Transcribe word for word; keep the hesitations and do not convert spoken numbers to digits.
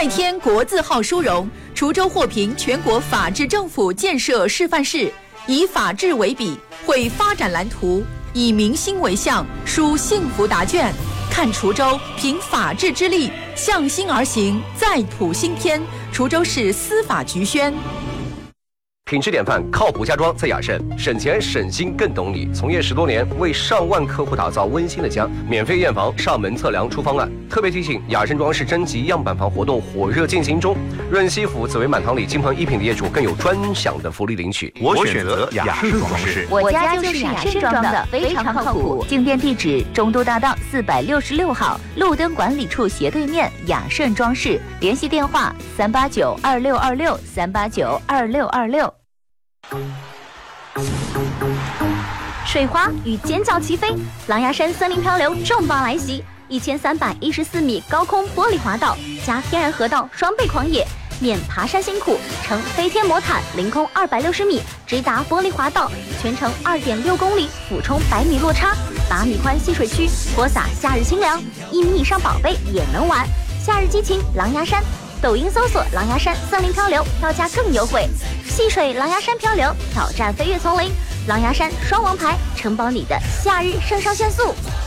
添国字号殊荣，滁州获评全国法治政府建设示范市，以法治为笔，绘发展蓝图，以民心为向，书幸福答卷。看滁州凭法治之力，向心而行，再谱新篇。滁州市司法局宣。 品质典范，靠谱家装在雅盛，省钱省心更懂你。从业十多年，为上万客户打造温馨的家，免费验房、上门测量出方案。特别提醒，雅盛装饰征集样板房活动火热进行中，润西府紫薇满堂里金鹏一品的业主更有专享的福利领取。 我选择雅盛装饰， 我家就是雅盛装的，非常靠谱。进店地址：中都大道四百六十六号，路灯管理处斜对面，雅盛装饰。联系电话：三八九二六二六三八九二六二六。 水花与尖叫齐飞，狼牙山森林漂流重磅来袭，一千三百一十四米高空玻璃滑道加天然河道双倍狂野，免爬山辛苦，乘飞天魔毯凌空二百六十米直达玻璃滑道，全程二点六公里，俯冲百米落差，八米宽戏水区，泼洒夏日清凉，一米以上宝贝也能玩，夏日激情狼牙山。抖音搜索狼牙山森林漂流，票价更优惠。戏水狼牙山漂流，挑战飞跃丛林，狼牙山双王牌，承包你的夏日肾上腺素。